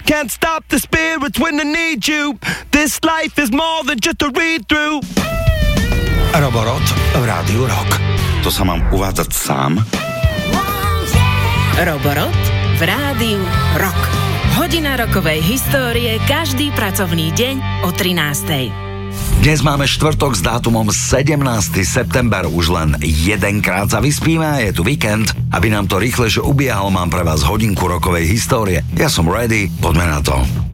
Can't stop the spirits when I need you. This life is more than just a read-through. Roborod v Rádiu Rock. To sa mám uvádzať sám? Roborod v Rádiu Rock. Hodina rokovej histórie každý pracovný deň o 13:00. Dnes máme štvrtok s dátumom 17. september. Už len jedenkrát sa vyspíme a je tu víkend. Aby nám to rýchlejšie ubiehalo, mám pre vás hodinku rokovej histórie. Ja som ready, poďme na to.